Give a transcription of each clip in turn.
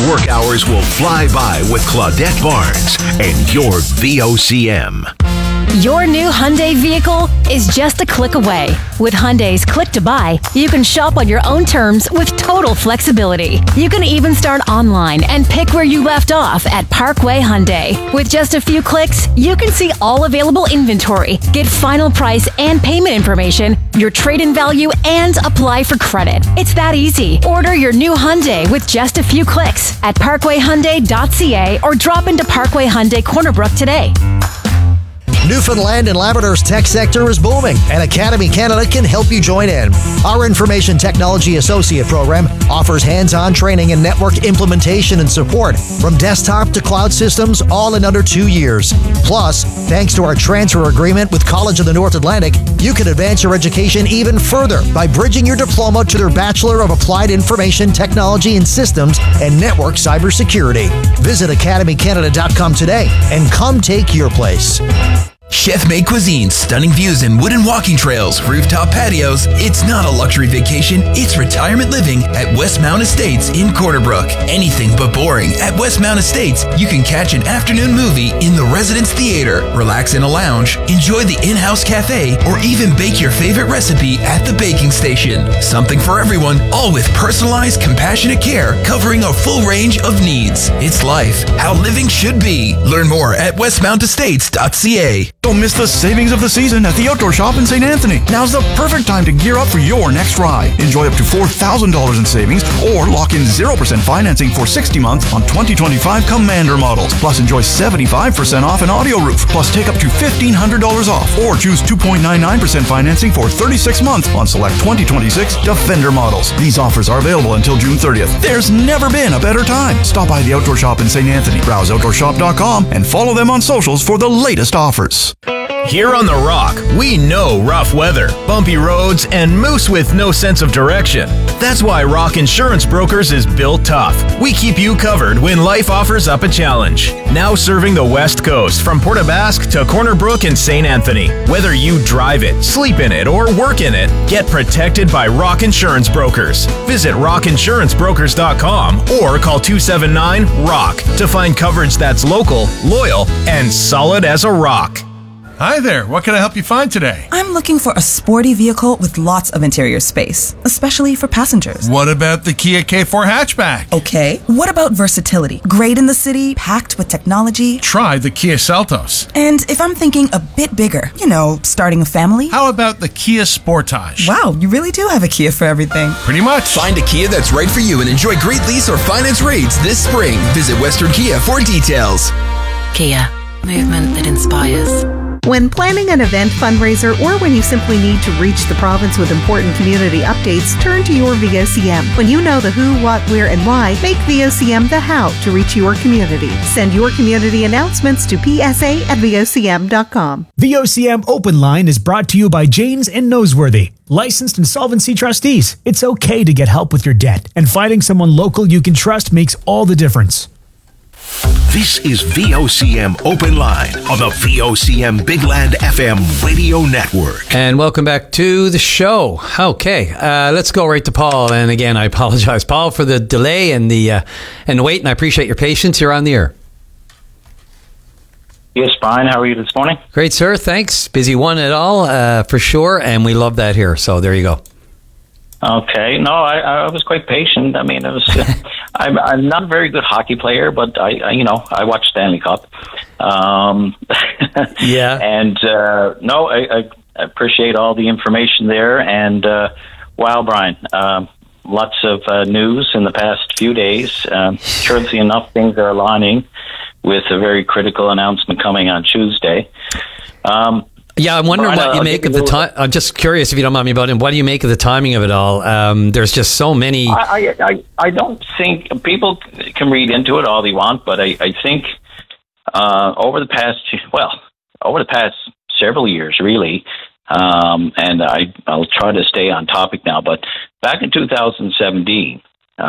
work hours will fly by with Claudette Barnes and your VOCM. Your new Hyundai vehicle is just a click away. With Hyundai's Click to Buy, you can shop on your own terms with total flexibility. You can even start online and pick where you left off at Parkway Hyundai. With just a few clicks, you can see all available inventory, get final price and payment information, your trade-in value, and apply for credit. It's that easy. Order your new Hyundai with just a few clicks at parkwayhyundai.ca or drop into Parkway Hyundai Corner Brook today. Newfoundland and Labrador's tech sector is booming, and Academy Canada can help you join in. Our Information Technology Associate program offers hands-on training in network implementation and support, from desktop to cloud systems, all in under 2 years. Plus, thanks to our transfer agreement with College of the North Atlantic, you can advance your education even further by bridging your diploma to their Bachelor of Applied Information Technology and Systems and Network Cybersecurity. Visit academycanada.com today and come take your place. Chef-made cuisine, stunning views and wooden walking trails, rooftop patios. It's not a luxury vacation, it's retirement living at Westmount Estates in Corner Brook. Anything but boring. At Westmount Estates, you can catch an afternoon movie in the Residence Theater, relax in a lounge, enjoy the in-house cafe, or even bake your favorite recipe at the baking station. Something for everyone, all with personalized, compassionate care, covering a full range of needs. It's life, how living should be. Learn more at westmountestates.ca. Don't miss the savings of the season at the Outdoor Shop in St. Anthony. Now's the perfect time to gear up for your next ride. Enjoy up to $4,000 in savings or lock in 0% financing for 60 months on 2025 Commander models. Plus enjoy 75% off an audio roof. Plus take up to $1,500 off or choose 2.99% financing for 36 months on select 2026 Defender models. These offers are available until June 30th. There's never been a better time. Stop by the Outdoor Shop in St. Anthony. Browse outdoorshop.com and follow them on socials for the latest offers. Here on The Rock, we know rough weather, bumpy roads, and moose with no sense of direction. That's why Rock Insurance Brokers is built tough. We keep you covered when life offers up a challenge. Now serving the West Coast from Port aux Basques to Corner Brook and St. Anthony. Whether you drive it, sleep in it, or work in it, get protected by Rock Insurance Brokers. Visit rockinsurancebrokers.com or call 279-ROCK to find coverage that's local, loyal, and solid as a rock. Hi there, what can I help you find today? I'm looking for a sporty vehicle with lots of interior space, especially for passengers. What about the Kia K4 hatchback? Okay. What about versatility? Great in the city, packed with technology. Try the Kia Seltos. And if I'm thinking a bit bigger, starting a family? How about the Kia Sportage? Wow, you really do have a Kia for everything. Pretty much. Find a Kia that's right for you and enjoy great lease or finance rates this spring. Visit Western Kia for details. Kia, movement that inspires. When planning an event, fundraiser, or when you simply need to reach the province with important community updates, turn to your VOCM. When you know the who, what, where, and why, make VOCM the how to reach your community. Send your community announcements to psa@vocm.com. VOCM Open Line is brought to you by Janes and Noseworthy. Licensed insolvency trustees. It's okay to get help with your debt, and finding someone local you can trust makes all the difference. This is VOCM Open Line on the VOCM Big Land FM radio network. And welcome back to the show. Okay, let's go right to Paul. And again, I apologize, Paul, for the delay and the wait, and I appreciate your patience. You're on the air. Yes, Brian, how are you this morning? Great, sir. Thanks. Busy one at all, for sure, and we love that here. So there you go. Okay. No, I was quite patient. I mean, it was. I'm not a very good hockey player, but I watch Stanley Cup. Yeah. And I appreciate all the information there. And wow, Brian, lots of news in the past few days. Curiously enough, things are aligning with a very critical announcement coming on Tuesday. Yeah, I'm wondering what you make of the time. I'm just curious, if you don't mind me about it. What do you make of the timing of it all? There's just so many. I don't think people can read into it all they want, but I think over the past several years, really, and I'll try to stay on topic now. But back in 2017,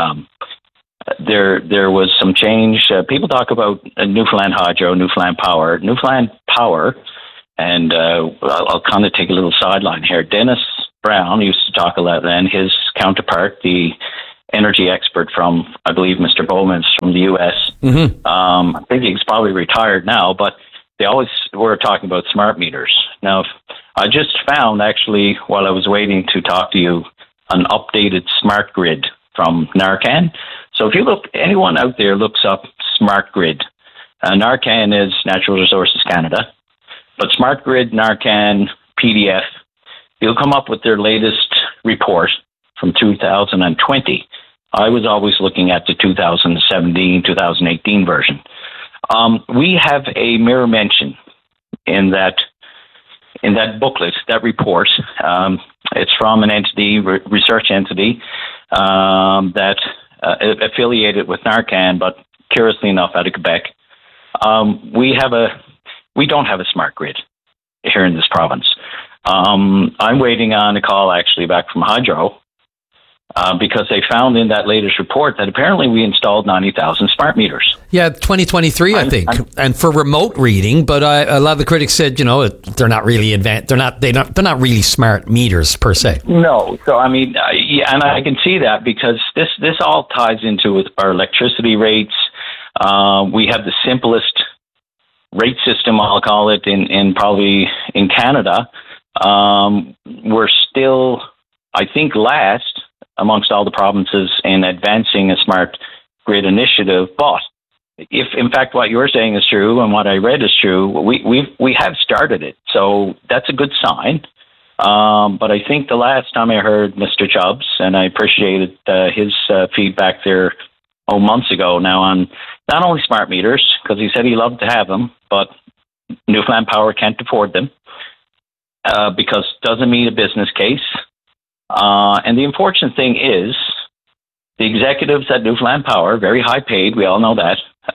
there was some change. People talk about Newfoundland Hydro, Newfoundland Power. And I'll kind of take a little sideline here. Dennis Brown used to talk a lot, and his counterpart, the energy expert from, I believe, Mr. Bowman's from the U.S. Mm-hmm. I think he's probably retired now, but they always were talking about smart meters. Now, I just found, actually, while I was waiting to talk to you, an updated smart grid from Narcan. So if you look, anyone out there looks up smart grid. Narcan is Natural Resources Canada, but smart grid, Narcan, PDF, you'll come up with their latest report from 2020. I was always looking at the 2017, 2018 version. We have a mirror mention in that booklet, that report. It's from an entity, research entity, that affiliated with Narcan, but curiously enough, out of Quebec. We don't have a smart grid here in this province. I'm waiting on a call actually back from Hydro, because they found in that latest report that apparently we installed 90,000 smart meters. Yeah, 2023, I think, and for remote reading. But a lot of the critics said, they're not really advanced. They're not really smart meters per se. No, so I mean, yeah, and I can see that because this all ties into our electricity rates. We have the simplest rate system, I'll call it, in probably in Canada. We're still, I think, last amongst all the provinces in advancing a smart grid initiative. But if, in fact, what you're saying is true and what I read is true, we have started it. So that's a good sign. But I think the last time I heard Mr. Chubbs, and I appreciated his feedback there months ago now on not only smart meters, because he said he loved to have them, but Newfoundland Power can't afford them because it doesn't meet a business case. And the unfortunate thing is the executives at Newfoundland Power, very high paid, we all know that.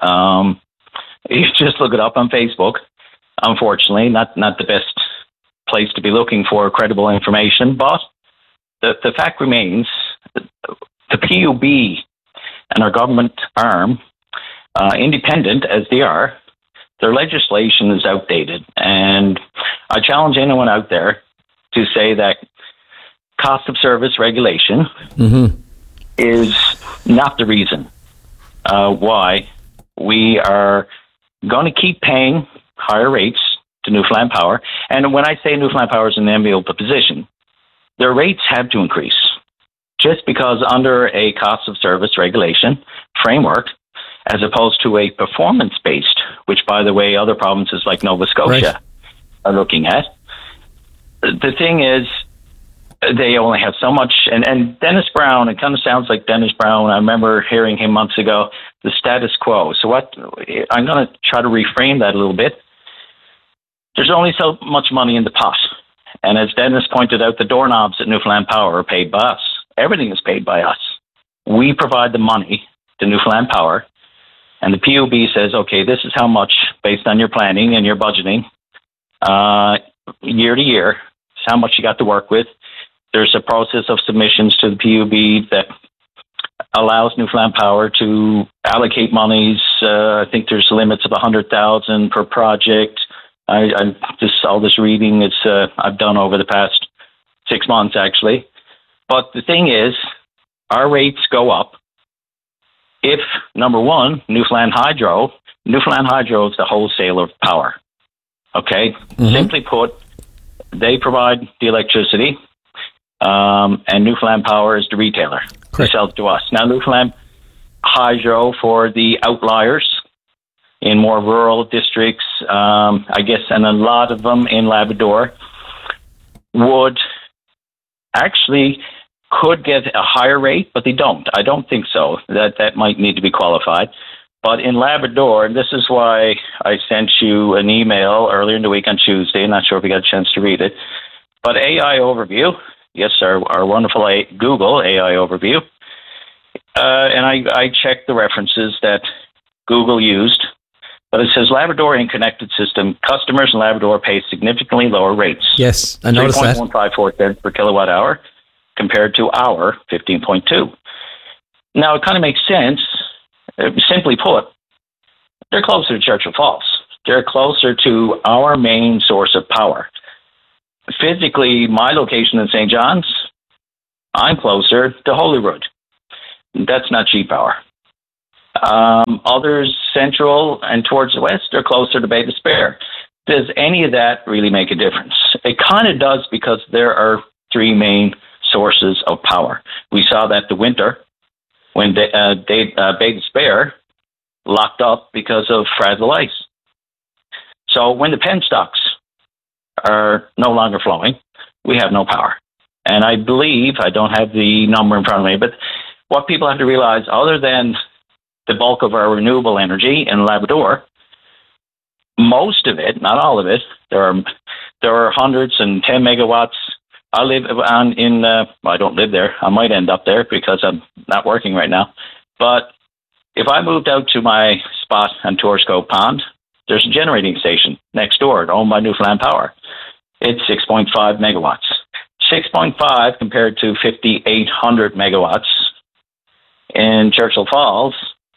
You just look it up on Facebook. Unfortunately, not the best place to be looking for credible information, but the fact remains, the PUB and our government arm, independent as they are, their legislation is outdated. And I challenge anyone out there to say that cost of service regulation is not the reason why we are going to keep paying higher rates to Newfoundland Power. And when I say Newfoundland Power is in an enviable position, their rates have to increase. Just because under a cost of service regulation framework, as opposed to a performance-based, which, by the way, other provinces like Nova Scotia are looking at. The thing is, they only have so much. And Dennis Brown, it kind of sounds like Dennis Brown. I remember hearing him months ago, the status quo. So I'm going to try to reframe that a little bit. There's only so much money in the pot. And as Dennis pointed out, the doorknobs at Newfoundland Power are paid by us. Everything is paid by us. We provide the money to Newfoundland Power, and the PUB says, okay, this is how much, based on your planning and your budgeting, year to year, it's how much you got to work with. There's a process of submissions to the PUB that allows Newfoundland Power to allocate monies. I think there's limits of $100,000 per project. All this reading I've done over the past 6 months, actually. But the thing is, our rates go up if, number one, Newfoundland Hydro is the wholesaler of power. Okay? Simply put, they provide the electricity, and Newfoundland Power is the retailer. They sell it to us. Now, Newfoundland Hydro, for the outliers in more rural districts, I guess, and a lot of them in Labrador, would actually could get a higher rate, but they don't. I don't think so. That might need to be qualified. But in Labrador, and this is why I sent you an email earlier in the week on Tuesday, not sure if you got a chance to read it, but AI Overview, yes, our wonderful Google AI Overview, and I checked the references that Google used, but it says Labrador in connected system, customers in Labrador pay significantly lower rates. Yes, I noticed that. 3.154 cents per kilowatt hour compared to our 15.2. Now, it kind of makes sense. Simply put, they're closer to Churchill Falls. They're closer to our main source of power. Physically, my location in St. John's, I'm closer to Holyrood. That's not cheap power. Others central and towards the west are closer to Bay d'Espoir. Does any of that really make a difference? It kind of does, because there are three main sources of power. We saw that the winter when Bay d'Espoir locked up because of fragile ice. So when the penstocks are no longer flowing, we have no power. And I believe, I don't have the number in front of me, but what people have to realize, other than the bulk of our renewable energy in Labrador, most of it, not all of it, there are hundreds and 10 megawatts. I live I don't live there. I might end up there because I'm not working right now. But if I moved out to my spot on Torsco Pond, there's a generating station next door owned by Newfoundland Power. It's 6.5 megawatts. 6.5 compared to 5,800 megawatts in Churchill Falls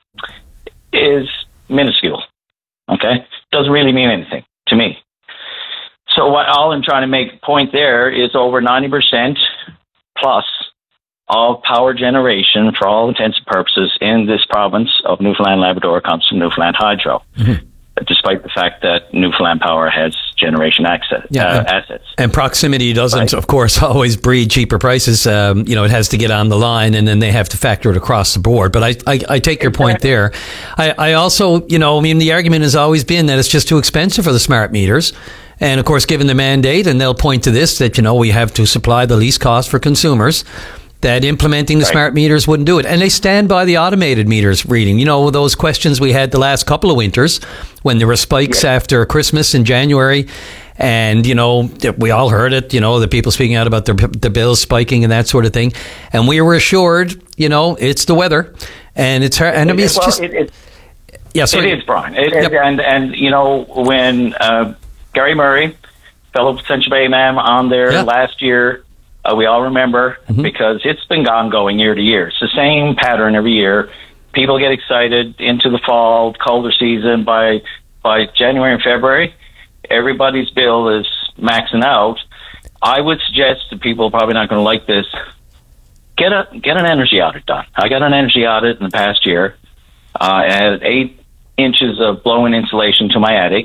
is minuscule. Okay? Doesn't really mean anything to me. So all I'm trying to make a point there is over 90% plus of power generation for all intents and purposes in this province of Newfoundland Labrador comes from Newfoundland Hydro. Mm-hmm. Despite the fact that Newfoundland Power has generation assets. And proximity doesn't, of course, always breed cheaper prices. It has to get on the line, and then they have to factor it across the board. But I take your point there. I also, the argument has always been that it's just too expensive for the smart meters. And, of course, given the mandate, and they'll point to this, that, we have to supply the least cost for consumers, that implementing the smart meters wouldn't do it. And they stand by the automated meters reading. Those questions we had the last couple of winters when there were spikes after Christmas in January. And, we all heard it, the people speaking out about the bills spiking and that sort of thing. And we were assured, it's the weather. And it's hard. And I mean, it's just... It is, Brian. And when Gary Murray, fellow Central Bay man, on there last year, we all remember, because it's been ongoing year to year. It's the same pattern every year. People get excited into the fall, colder season. By January and February, everybody's bill is maxing out. I would suggest to people probably not going to like this, get an energy audit done. I got an energy audit in the past year. I had 8 inches of blow-in insulation to my attic.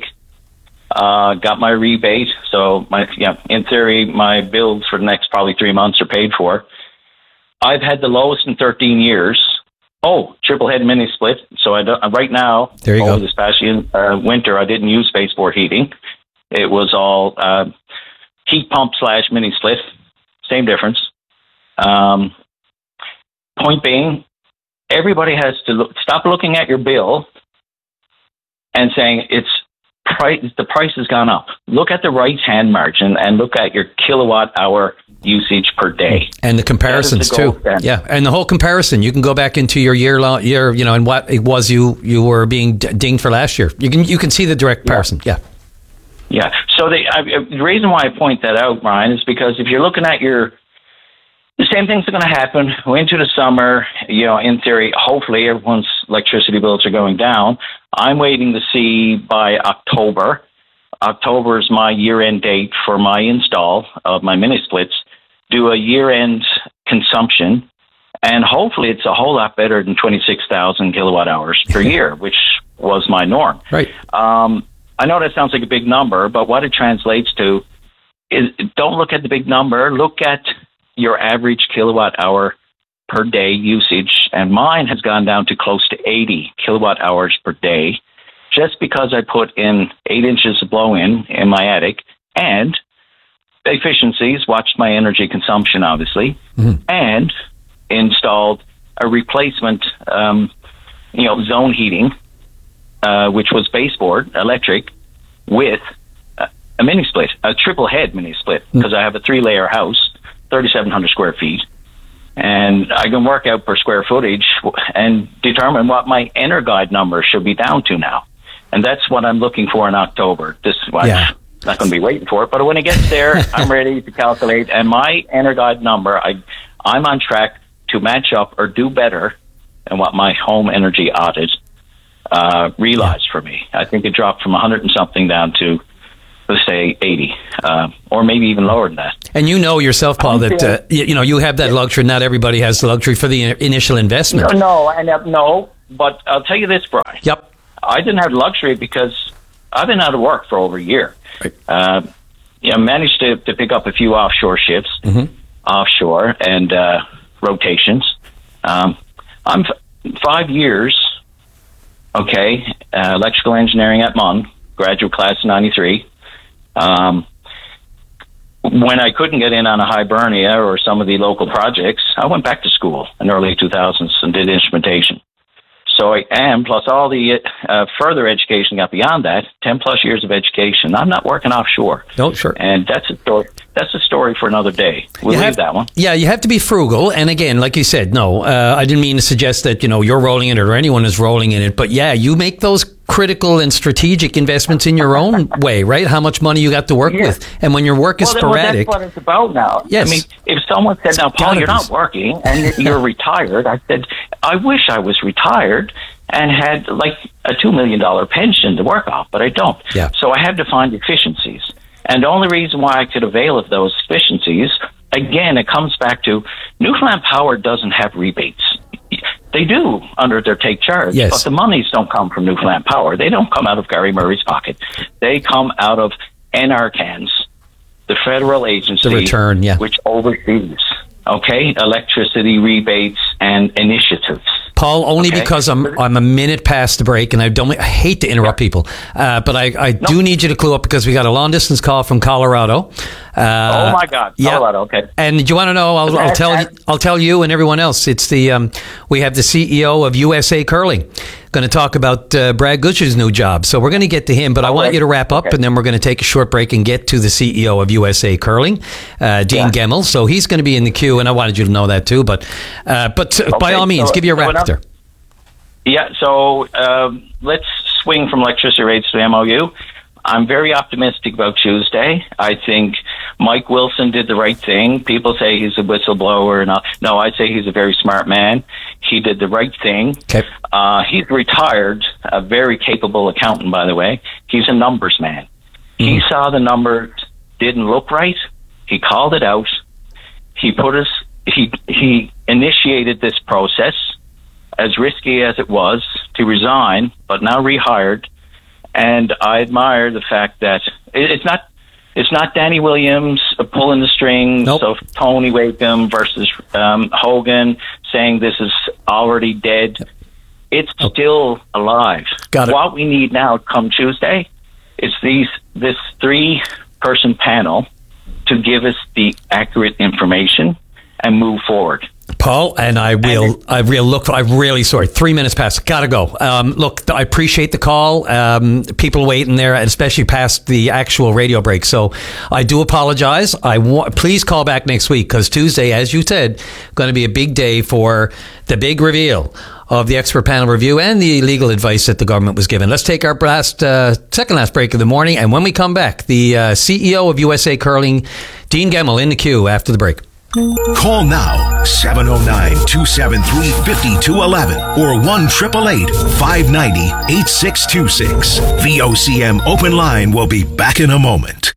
Got my rebate, so in theory, my bills for the next probably 3 months are paid for. I've had the lowest in 13 years. Triple head mini split. So right now, this past winter, I didn't use baseboard heating. It was all heat pump / mini split. Same difference. Point being, everybody has to stop looking at your bill and saying the price has gone up. Look at the right-hand margin and look at your kilowatt-hour usage per day. And the comparisons, too. Yeah, and the whole comparison. You can go back into your year, and what it was you were being dinged for last year. You can see the direct comparison. Yeah. So the reason why I point that out, Brian, is because if you're looking at the same things are going to happen into the summer. In theory, hopefully everyone's electricity bills are going down. I'm waiting to see by October. October is my year-end date for my install of my mini splits. Do a year-end consumption, and hopefully it's a whole lot better than 26,000 kilowatt hours per year, which was my norm. Right. I know that sounds like a big number, but what it translates to is don't look at the big number. Look at your average kilowatt hour per day usage, and mine has gone down to close to 80 kilowatt hours per day just because I put in 8 inches of blow-in my attic and efficiencies, watched my energy consumption, obviously, and installed a replacement, zone heating, which was baseboard, electric, with a mini split, a triple head mini split, because I have a 3-layer house, 3,700 square feet, and I can work out per square footage and determine what my Energuide number should be down to now. And that's what I'm looking for in October. I'm not going to be waiting for it, but when it gets there, I'm ready to calculate. And my Energuide number, I'm on track to match up or do better than what my home energy audit realized for me. I think it dropped from 100 and something down to let's say 80, or maybe even lower than that. And you know yourself, Paul, that you have that luxury. Not everybody has the luxury for the initial investment. No, but I'll tell you this, Brian. Yep. I didn't have the luxury because I've been out of work for over a year. Right. Managed to pick up a few offshore shifts, offshore, and rotations. I'm 5 years, electrical engineering at MUN, graduate class of 93. When I couldn't get in on a Hibernia or some of the local projects, I went back to school in the early 2000s and did instrumentation. So I am, plus all the further education got beyond that, 10 plus years of education. I'm not working offshore. No, sure. And that's a story. That's a story for another day. We'll leave that one. Yeah, you have to be frugal. And again, like you said, I didn't mean to suggest that, you're rolling in it or anyone is rolling in it. But yeah, you make those critical and strategic investments in your own way, right? How much money you got to work with. And when your work is sporadic. That's what it's about now. Yes. I mean, if someone said, now, Paul, you're not working and you're retired, I said, I wish I was retired and had like a $2 million pension to work off, but I don't. Yeah. So I had to find efficiencies. And the only reason why I could avail of those efficiencies, again, it comes back to Newfoundland Power doesn't have rebates. They do under their take charge, yes. But the monies don't come from Newfoundland Power. They don't come out of Gary Murray's pocket. They come out of NRCANS, the federal agency, the return, which oversees electricity rebates and initiatives. Paul, only because I'm a minute past the break, and I hate to interrupt people, but I do need you to clue up because we got a long distance call from Colorado. Oh my God, Colorado! Okay. And do you want to know? I'll tell you and everyone else. It's we have the CEO of USA Curling going to talk about Brad Gutsch's new job. So we're going to get to him, but I want you to wrap up, and then we're going to take a short break and get to the CEO of USA Curling, Dean Gemmell. So he's going to be in the queue, and I wanted you to know that too. But by all means, give you a wrap there. Yeah. So let's swing from electricity rates to MOU. I'm very optimistic about Tuesday. I think Mike Wilson did the right thing. People say he's a whistleblower. No, I say he's a very smart man. He did the right thing. Okay. He's retired, a very capable accountant, by the way. He's a numbers man. Mm-hmm. He saw the numbers didn't look right. He called it out. He initiated this process, as risky as it was, to resign, but now rehired. And I admire the fact that it's not Danny Williams pulling the strings of Tony Wakeham versus Hogan saying this is already dead. It's still alive. Got it. What we need now come Tuesday is this 3-person panel to give us the accurate information and move forward. Paul, and I'm really sorry. 3 minutes past. Gotta go. Look, I appreciate the call. People waiting there, and especially past the actual radio break. So I do apologize. Please call back next week because Tuesday, as you said, going to be a big day for the big reveal of the expert panel review and the legal advice that the government was given. Let's take our second last break of the morning, and when we come back, the CEO of USA Curling, Dean Gemmell, in the queue after the break. Call now, 709-273-5211 or 1-888-590-8626. VOCM Open Line will be back in a moment.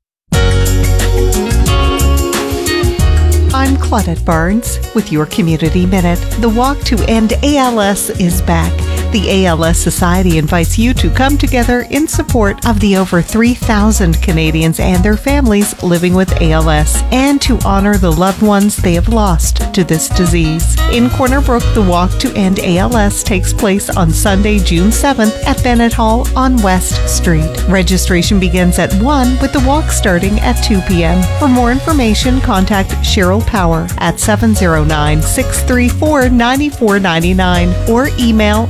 I'm Claudette Barnes with your Community Minute. The Walk to End ALS is back. The ALS Society invites you to come together in support of the over 3,000 Canadians and their families living with ALS and to honor the loved ones they have lost to this disease. In Corner Brook, the Walk to End ALS takes place on Sunday, June 7th at Bennett Hall on West Street. Registration begins at 1 with the walk starting at 2 p.m. For more information, contact Cheryl Power at 709-634-9499 or email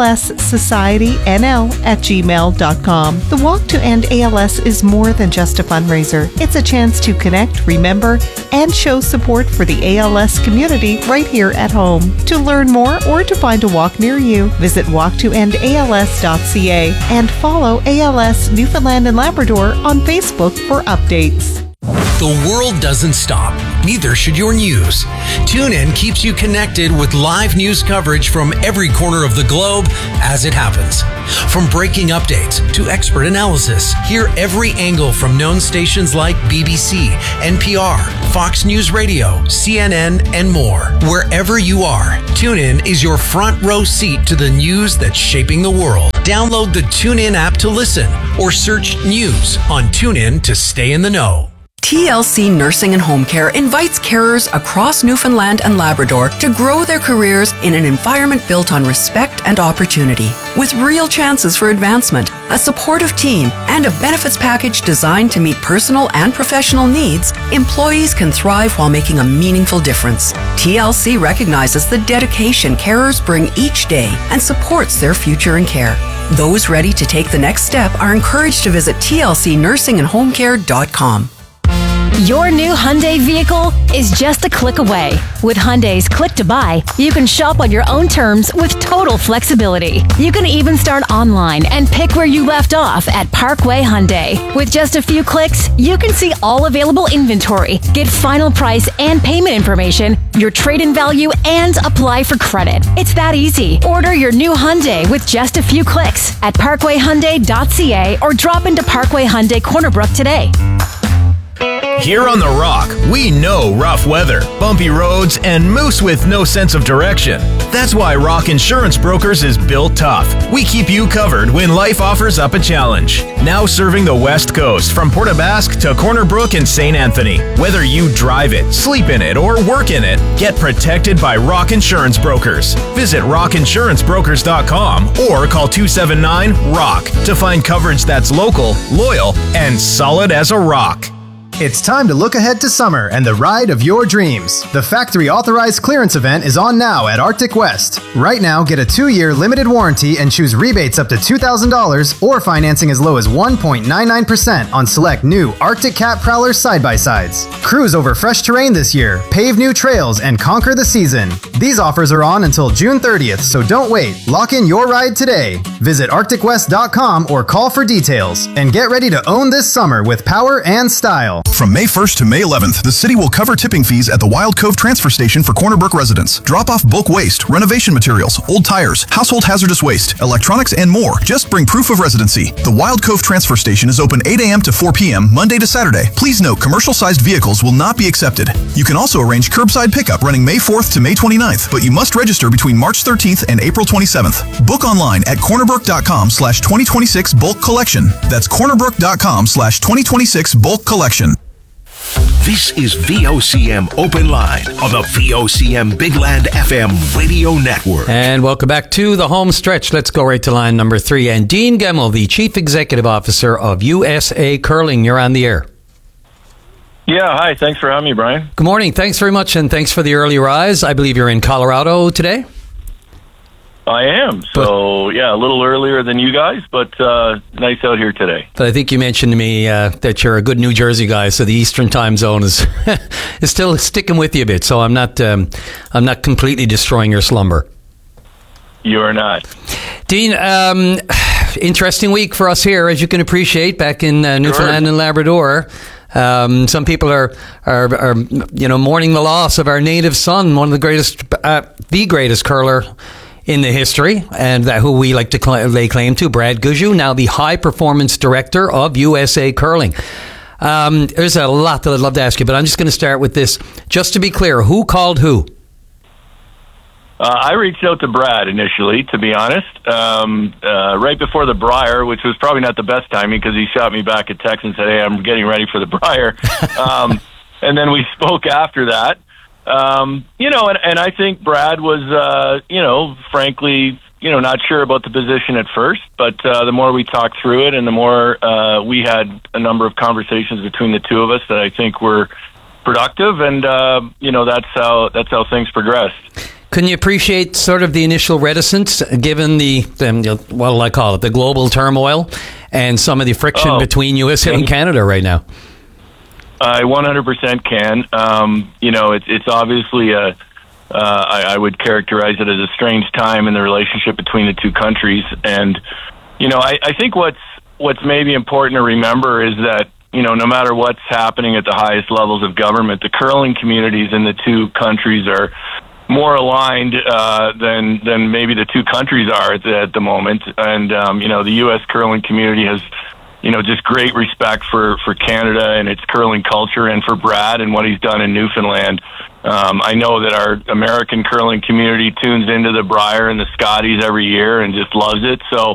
alssocietynl@gmail.com. The Walk to End ALS is more than just a fundraiser. It's a chance to connect, remember, and show support for the ALS community right here at home. To learn more or to find a walk near you, visit walktoendals.ca and follow ALS Newfoundland and Labrador on Facebook for updates. The world doesn't stop. neither should your news. TuneIn keeps you connected with live news coverage from every corner of the globe as it happens. From breaking updates to expert analysis, hear every angle from known stations like BBC, NPR, Fox News Radio, CNN, and more. Wherever you are, TuneIn is your front row seat to the news that's shaping the world. Download the TuneIn app to listen or search news on TuneIn to stay in the know. TLC Nursing and Home Care invites carers across Newfoundland and Labrador to grow their careers in an environment built on respect and opportunity. With real chances for advancement, a supportive team, and a benefits package designed to meet personal and professional needs, employees can thrive while making a meaningful difference. TLC recognizes the dedication carers bring each day and supports their future in care. Those ready to take the next step are encouraged to visit tlcnursingandhomecare.com. Your new Hyundai vehicle is just a click away. With Hyundai's Click to Buy, you can shop on your own terms with total flexibility. You can even start online and pick where you left off at Parkway Hyundai. With just a few clicks, you can see all available inventory, get final price and payment information, your trade-in value, and apply for credit. It's that easy. Order your new Hyundai with just a few clicks at parkwayhyundai.ca or drop into Parkway Hyundai Corner Brook today. Here on The Rock, we know rough weather, bumpy roads, and moose with no sense of direction. That's why Rock Insurance Brokers is built tough. We keep you covered when life offers up a challenge. Now serving the West Coast from Port aux Basques to Corner Brook and St. Anthony. Whether you drive it, sleep in it, or work in it, get protected by Rock Insurance Brokers. Visit rockinsurancebrokers.com or call 279-ROCK to find coverage that's local, loyal, and solid as a rock. It's time to look ahead to summer and the ride of your dreams. The factory authorized clearance event is on now at Arctic West. Right now, get a 2-year limited warranty and choose rebates up to $2,000 or financing as low as 1.99% on select new Arctic Cat Prowler side-by-sides. Cruise over fresh terrain this year, pave new trails, and conquer the season. These offers are on until June 30th, so don't wait. Lock in your ride today. Visit arcticwest.com or call for details. And get ready to own this summer with power and style. From May 1st to May 11th, the city will cover tipping fees at the Wild Cove Transfer Station for Corner Brook residents. Drop off bulk waste, renovation materials, old tires, household hazardous waste, electronics, and more. Just bring proof of residency. The Wild Cove Transfer Station is open 8 a.m. to 4 p.m. Monday to Saturday. Please note, commercial-sized vehicles will not be accepted. You can also arrange curbside pickup running May 4th to May 29th, but you must register between March 13th and April 27th. Book online at cornerbrook.com/2026 bulk collection. That's cornerbrook.com/2026 bulk collection. This is VOCM Open Line on the VOCM Big Land FM radio network. And welcome back to the home stretch. Let's go right to line number 3. And Dean Gemmell, the Chief Executive Officer of USA Curling, you're on the air. Yeah, hi. Thanks for having me, Brian. Good morning. Thanks very much, and thanks for the early rise. I believe you're in Colorado today? I am. So, yeah, a little earlier than you guys, but nice out here today. But I think you mentioned to me that you're a good New Jersey guy, so the Eastern time zone is is still sticking with you a bit. So I'm not completely destroying your slumber. You are not. Dean, interesting week for us here, as you can appreciate, back in Newfoundland and Labrador. Some people are mourning the loss of our native son, one of the greatest curler in the history, and who we like to lay claim to, Brad Gushue, now the High Performance Director of USA Curling. There's a lot that I'd love to ask you, but I'm just going to start with this. Just to be clear, who called who? I reached out to Brad initially, to be honest, right before the Brier, which was probably not the best timing because he shot me back a text and said, "Hey, I'm getting ready for the Brier." And then we spoke after that. And I think Brad was, frankly, not sure about the position at first, but the more we talked through it and the more we had a number of conversations between the two of us that I think were productive, and, that's how things progressed. Can you appreciate sort of the initial reticence given what I call it, the global turmoil and some of the friction between USA and Canada right now? I 100% can. It's obviously I would characterize it as a strange time in the relationship between the two countries. And, I think what's maybe important to remember is that, no matter what's happening at the highest levels of government, the curling communities in the two countries are more aligned than maybe the two countries are at the moment. And, the U.S. curling community has, just great respect for Canada and its curling culture, and for Brad and what he's done in Newfoundland. I know that our American curling community tunes into the Brier and the Scotties every year and just loves it. So,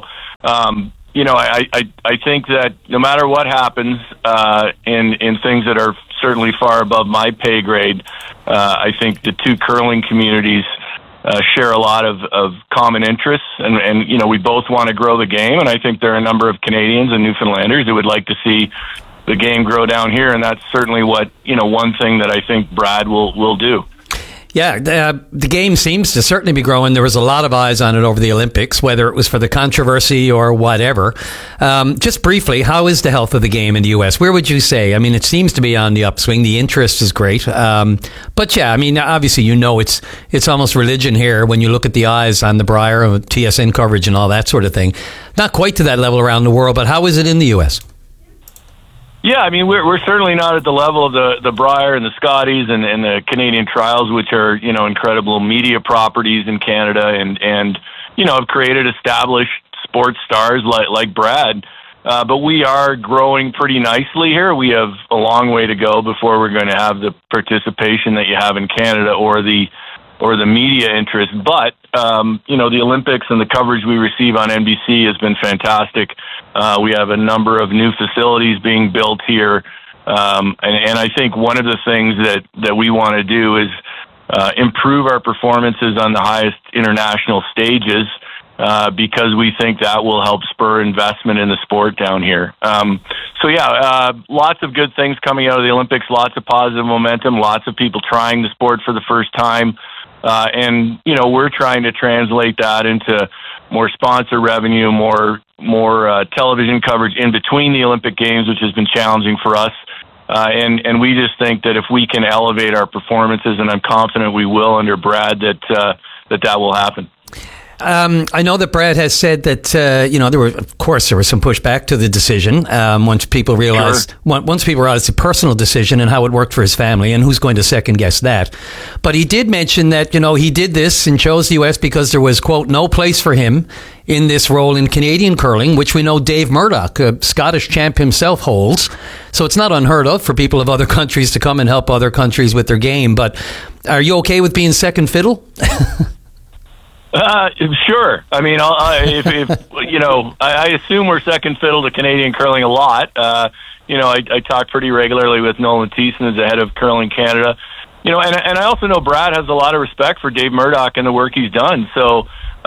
I think that no matter what happens in things that are certainly far above my pay grade, I think the two curling communities share a lot of common interests, and we both want to grow the game, and I think there are a number of Canadians and Newfoundlanders who would like to see the game grow down here, and that's certainly what one thing that I think Brad will do. Yeah, the game seems to certainly be growing. There was a lot of eyes on it over the Olympics, whether it was for the controversy or whatever. Just briefly, how is the health of the game in the U.S.? Where would you say? I mean, it seems to be on the upswing. The interest is great. But yeah, I mean, obviously, it's almost religion here when you look at the eyes on the Brier, TSN coverage and all that sort of thing. Not quite to that level around the world, but how is it in the U.S.? Yeah, I mean, we're certainly not at the level of the Brier and the Scotties and the Canadian Trials, which are, incredible media properties in Canada and have created established sports stars like Brad. But we are growing pretty nicely here. We have a long way to go before we're going to have the participation that you have in Canada or the media interest. But, the Olympics and the coverage we receive on NBC has been fantastic. We have a number of new facilities being built here. And I think one of the things that we want to do is improve our performances on the highest international stages because we think that will help spur investment in the sport down here. Lots of good things coming out of the Olympics, lots of positive momentum, lots of people trying the sport for the first time. And we're trying to translate that into more sponsor revenue, more television coverage in between the Olympic Games, which has been challenging for us. And we just think that if we can elevate our performances, and I'm confident we will under Brad, that will happen. I know that Brad has said that there was some pushback to the decision once people realized the personal decision and how it worked for his family, and who's going to second guess that. But he did mention that he did this and chose the U.S. because there was, quote, no place for him in this role in Canadian curling, which we know Dave Murdoch, a Scottish champ himself, holds. So it's not unheard of for people of other countries to come and help other countries with their game. But are you okay with being second fiddle? Sure. I mean, I assume we're second fiddle to Canadian curling a lot. I talk pretty regularly with Nolan Thiessen as the head of Curling Canada. And I also know Brad has a lot of respect for Dave Murdoch and the work he's done. So,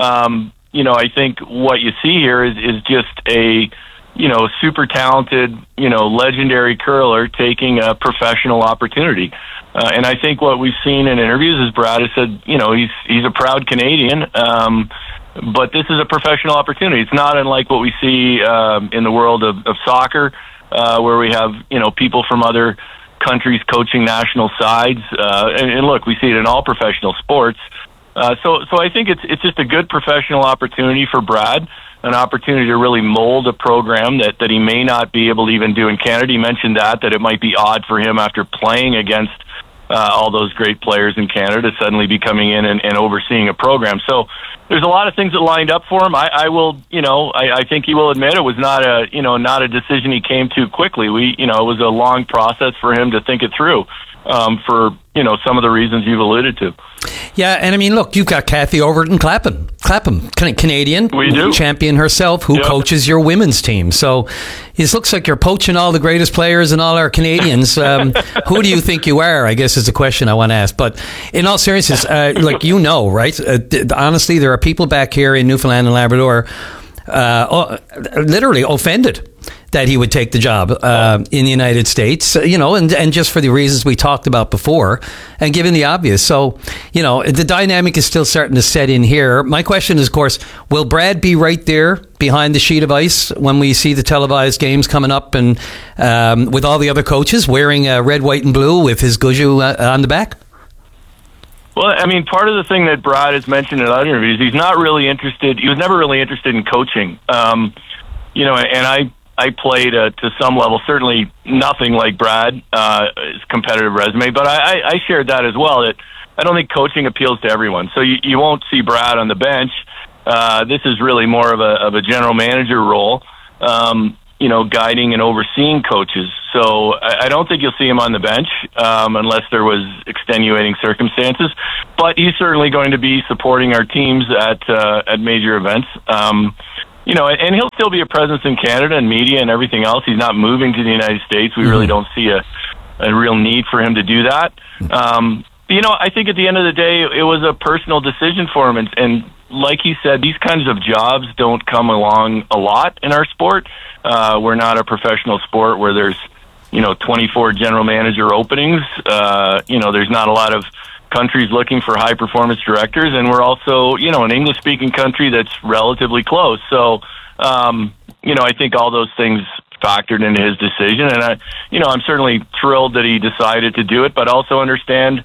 I think what you see here is just a, super talented, legendary curler taking a professional opportunity. And I think what we've seen in interviews is Brad has said, he's a proud Canadian, but this is a professional opportunity. It's not unlike what we see in the world of soccer, where we have, people from other countries coaching national sides. And look, we see it in all professional sports. So I think it's just a good professional opportunity for Brad, an opportunity to really mold a program that he may not be able to even do in Canada. He mentioned that it might be odd for him after playing against all those great players in Canada to suddenly be coming in and overseeing a program. So there's a lot of things that lined up for him. I think he will admit it was not a decision he came to quickly. It was a long process for him to think it through for some of the reasons you've alluded to. Yeah, and I mean, look, you've got Kathy Overton Clapham, Canadian champion herself, who coaches your women's team. So it looks like you're poaching all the greatest players and all our Canadians. Who do you think you are, I guess is the question I want to ask. But in all seriousness, right? Honestly, there are people back here in Newfoundland and Labrador literally offended that he would take the job in the United States, and just for the reasons we talked about before, and given the obvious. So, the dynamic is still starting to set in here. My question is, of course, will Brad be right there behind the sheet of ice when we see the televised games coming up and with all the other coaches wearing red, white, and blue with his Guju on the back? Well, I mean, part of the thing that Brad has mentioned in other interviews, he's not really interested. He was never really interested in coaching. And I play to some level. Certainly nothing like Brad's competitive resume, but I shared that as well. That I don't think coaching appeals to everyone. So you won't see Brad on the bench. This is really more of a general manager role, guiding and overseeing coaches. So I don't think you'll see him on the bench unless there was extenuating circumstances. But he's certainly going to be supporting our teams at major events. And he'll still be a presence in Canada and media and everything else. He's not moving to the United States. We really don't see a real need for him to do that. I think at the end of the day, it was a personal decision for him. And like he said, these kinds of jobs don't come along a lot in our sport. We're not a professional sport where there's, 24 general manager openings. There's not a lot of countries looking for high performance directors, and we're also, an English speaking country that's relatively close. So, I think all those things factored into his decision, and I'm certainly thrilled that he decided to do it, but also understand,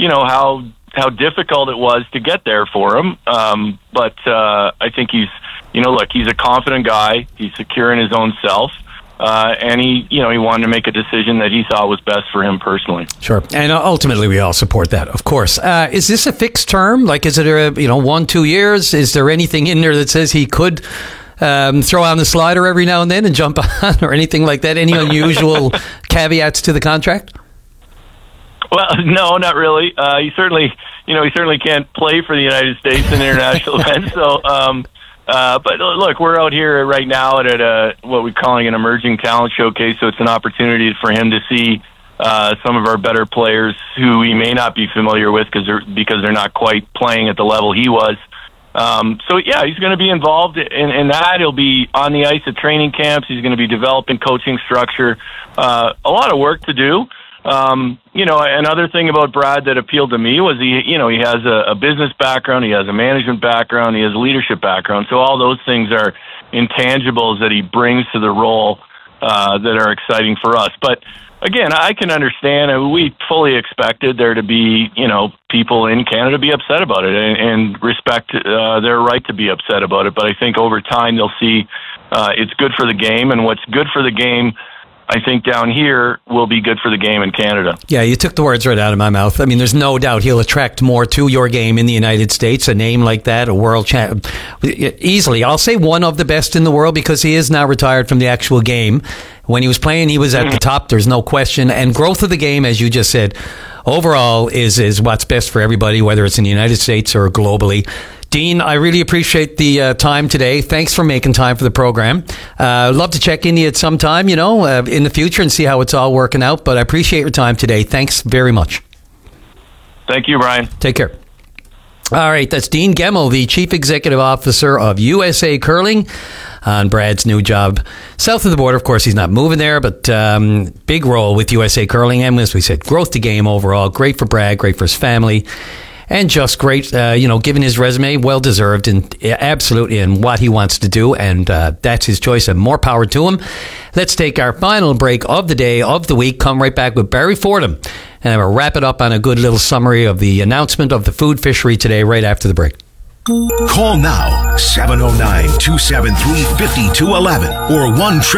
how difficult it was to get there for him. But I think he's a confident guy. He's secure in his own self. And he wanted to make a decision that he thought was best for him personally. Sure. And ultimately, we all support that, of course. Is this a fixed term? Like, is it 1-2 years? Is there anything in there that says he could throw on the slider every now and then and jump on, or anything like that? Any unusual caveats to the contract? Well, no, not really. He certainly can't play for the United States in international events. So, but look, we're out here right now at what we're calling an emerging talent showcase. So it's an opportunity for him to see some of our better players who he may not be familiar with because they're not quite playing at the level he was. So yeah, he's going to be involved in that. He'll be on the ice at training camps. He's going to be developing coaching structure. A lot of work to do. Another thing about Brad that appealed to me was he has a business background, he has a management background, he has a leadership background. So all those things are intangibles that he brings to the role that are exciting for us. But again, I can understand, and we fully expected there to be, people in Canada be upset about it and respect their right to be upset about it. But I think over time they'll see it's good for the game, and what's good for the game, I think down here will be good for the game in Canada. Yeah, you took the words right out of my mouth. I mean, there's no doubt he'll attract more to your game in the United States. A name like that, a world champ, easily. I'll say one of the best in the world because he is now retired from the actual game. When he was playing, he was at the top. There's no question. And growth of the game, as you just said, overall is what's best for everybody, whether it's in the United States or globally. Dean, I really appreciate the time today. Thanks for making time for the program. Love to check in you at some time, in the future and see how it's all working out. But I appreciate your time today. Thanks very much. Thank you, Brian. Take care. All right, that's Dean Gemmell, the Chief Executive Officer of USA Curling, on Brad's new job south of the border. Of course, he's not moving there, but big role with USA Curling. And as we said, growth to game overall. Great for Brad, great for his family. And just great, given his resume, well-deserved and absolutely in what he wants to do. And that's his choice, and more power to him. Let's take our final break of the day, of the week. Come right back with Barry Fordham. And I'm going to wrap it up on a good little summary of the announcement of the food fishery today, right after the break. Call now, 709-273-5211 or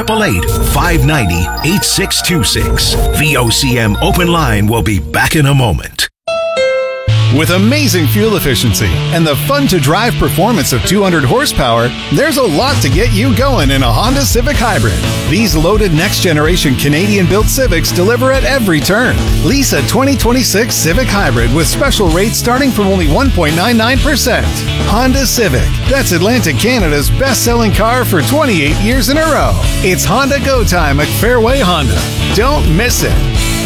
1-888-590-8626. VOCM Open Line will be back in a moment. With amazing fuel efficiency and the fun-to-drive performance of 200 horsepower, there's a lot to get you going in a Honda Civic Hybrid. These loaded next-generation Canadian-built Civics deliver at every turn. Lease a 2026 Civic Hybrid with special rates starting from only 1.99%. Honda Civic. That's Atlantic Canada's best-selling car for 28 years in a row. It's Honda Go Time at Fairway Honda. Don't miss it.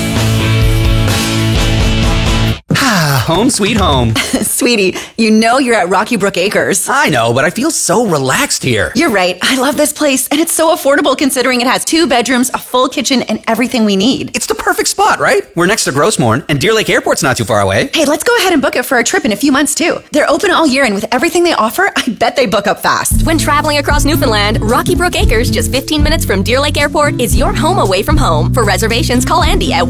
Home sweet home. Sweetie, you know you're at Rocky Brook Acres. I know, but I feel so relaxed here. You're right. I love this place, and it's so affordable considering it has 2 bedrooms, a full kitchen, and everything we need. It's the perfect spot, right? We're next to Grossmorn, and Deer Lake Airport's not too far away. Hey, let's go ahead and book it for a trip in a few months, too. They're open all year, and with everything they offer, I bet they book up fast. When traveling across Newfoundland, Rocky Brook Acres, just 15 minutes from Deer Lake Airport, is your home away from home. For reservations, call Andy at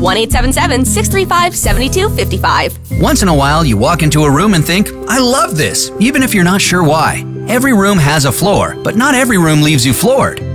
1-877-635-7255. Once in a while, you walk into a room and think, I love this, even if you're not sure why. Every room has a floor, but not every room leaves you floored.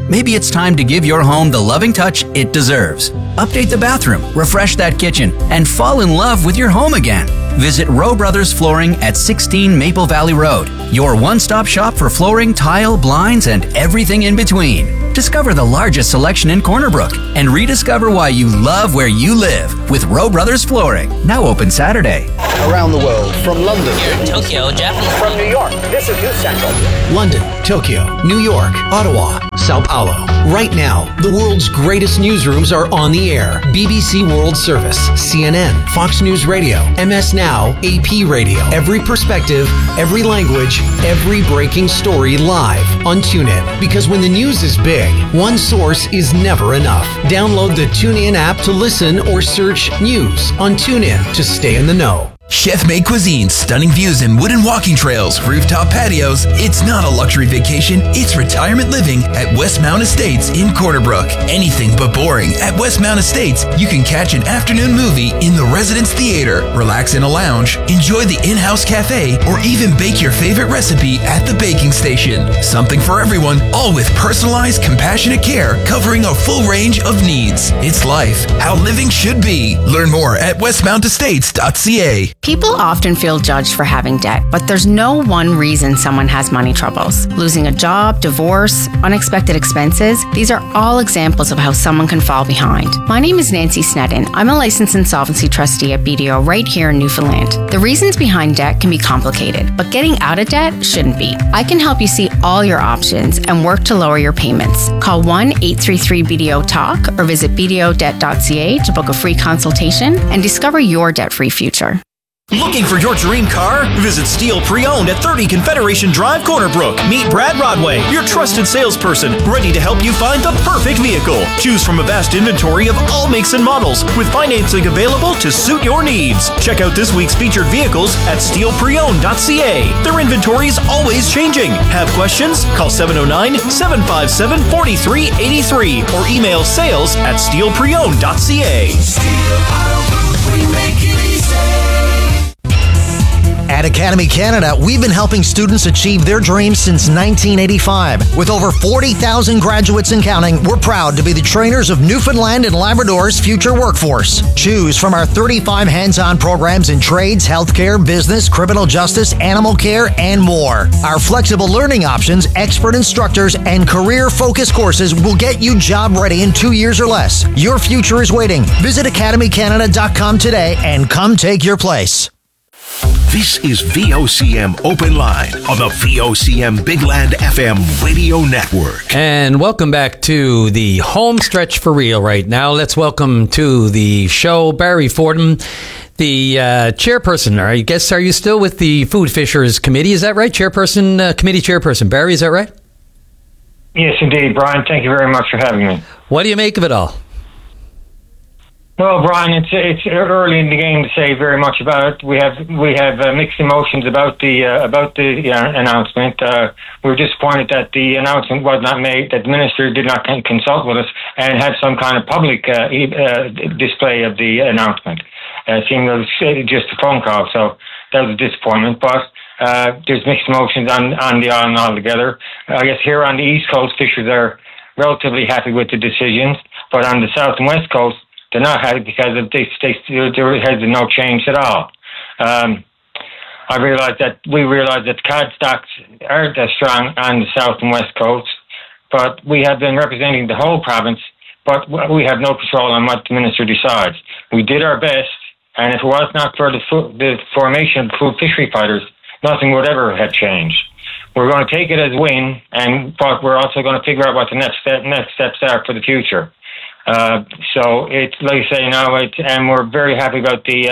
Maybe it's time to give your home the loving touch it deserves. Update the bathroom, refresh that kitchen, and fall in love with your home again. Visit Rowe Brothers Flooring at 16 Maple Valley Road, your one-stop shop for flooring, tile, blinds, and everything in between. Discover the largest selection in Corner Brook and rediscover why you love where you live with Rowe Brothers Flooring. Now open Saturday. Around the world, from London. Here in Tokyo, Japan. From New York, this is News Central. London, Tokyo, New York, Ottawa, Sao Paulo. Right now, the world's greatest newsrooms are on the air. BBC World Service, CNN, Fox News Radio, MS Now, AP Radio. Every perspective, every language, every breaking story live on TuneIn. Because when the news is big, one source is never enough. Download the TuneIn app to listen or search news on TuneIn to stay in the know. Chef-made cuisine, stunning views and wooden walking trails, rooftop patios. It's not a luxury vacation, it's retirement living at Westmount Estates in Corner Brook. Anything but boring. At Westmount Estates, you can catch an afternoon movie in the Residence Theater, relax in a lounge, enjoy the in-house cafe, or even bake your favorite recipe at the baking station. Something for everyone, all with personalized, compassionate care, covering a full range of needs. It's life, how living should be. Learn more at westmountestates.ca. People often feel judged for having debt, but there's no one reason someone has money troubles. Losing a job, divorce, unexpected expenses, these are all examples of how someone can fall behind. My name is Nancy Snedden. I'm a licensed insolvency trustee at BDO right here in Newfoundland. The reasons behind debt can be complicated, but getting out of debt shouldn't be. I can help you see all your options and work to lower your payments. Call 1-833-BDO-TALK or visit bdodebt.ca to book a free consultation and discover your debt-free future. Looking for your dream car? Visit Steel Pre-Owned at 30 Confederation Drive, Corner Brook. Meet Brad Rodway, your trusted salesperson, ready to help you find the perfect vehicle. Choose from a vast inventory of all makes and models, with financing available to suit your needs. Check out this week's featured vehicles at steelpreowned.ca. Their inventory is always changing. Have questions? Call 709-757-4383 or email sales@steelpreowned.ca. We make it easy. At Academy Canada, we've been helping students achieve their dreams since 1985. With over 40,000 graduates and counting, we're proud to be the trainers of Newfoundland and Labrador's future workforce. Choose from our 35 hands-on programs in trades, healthcare, business, criminal justice, animal care, and more. Our flexible learning options, expert instructors, and career-focused courses will get you job ready in 2 years or less. Your future is waiting. Visit academycanada.com today and come take your place. This is VOCM Open Line on the VOCM Big Land FM radio network. And welcome back to the home stretch for real right now. Let's welcome to the show Barry Fordham, the chairperson. I guess, are you still with the Food Fishers Committee? Is that right? Committee chairperson. Barry, is that right? Yes, indeed, Brian. Thank you very much for having me. What do you make of it all? Well, Brian, it's early in the game to say very much about it. We have mixed emotions about the announcement. We were disappointed that the announcement was not made, that the minister did not consult with us and had some kind of public display of the announcement. It seemed it was just a phone call, so that was a disappointment. But there's mixed emotions on the island altogether. I guess here on the East Coast, fishers are relatively happy with the decisions, but on the South and West Coast, they're not happy because there has been no change at all. We realized that the cod stocks aren't as strong on the South and West Coast, but we have been representing the whole province, but we have no control on what the minister decides. We did our best, and if it was not for the formation of food fishery fighters, nothing would ever have changed. We're going to take it as a win, but we're also going to figure out what the next steps are for the future. So it's like I say now, and we're very happy about the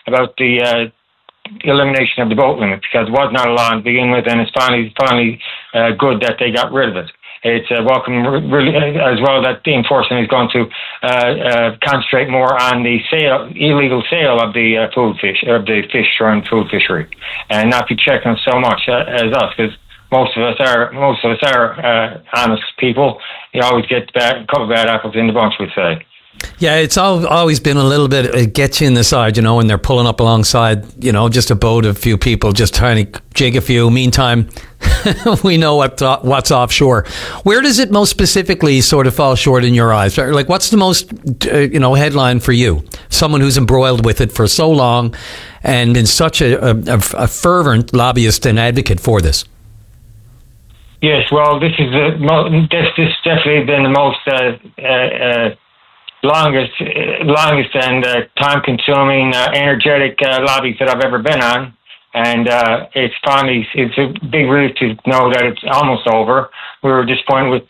elimination of the boat limit, because it was not a law to begin with, and it's finally good that they got rid of it. It's welcome, really, as well, that the enforcement is going to concentrate more on the illegal sale of the fish from food fishery, and not be checking so much as us, because most of us are honest people. You always get a couple of bad apples in the bunch, we'd say. Yeah, it's always been a little bit, it gets you in the side, when they're pulling up alongside, just a boat of a few people, just trying to jig a few. Meantime, we know what's offshore. Where does it most specifically sort of fall short in your eyes? Like, what's the most, headline for you? Someone who's embroiled with it for so long and been such a fervent lobbyist and advocate for this. Yes, well, this is this definitely been the most longest and time-consuming, energetic lobbies that I've ever been on, and it's a big relief to know that it's almost over. We were disappointed with